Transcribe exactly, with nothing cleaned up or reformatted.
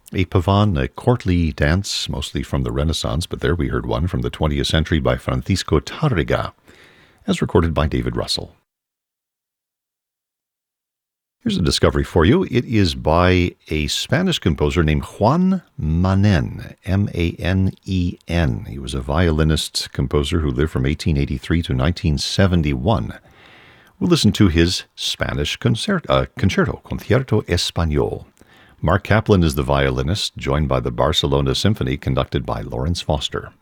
A pavane, a courtly dance, mostly from the Renaissance, but there we heard one from the twentieth century by Francisco Tárrega, as recorded by David Russell. Here's a discovery for you. It is by a Spanish composer named Juan Manen, M A N E N. He was a violinist composer who lived from eighteen eighty-three to nineteen seventy-one. We'll listen to his Spanish concert, uh, concerto, Concierto Español. Mark Kaplan is the violinist, joined by the Barcelona Symphony, conducted by Lawrence Foster.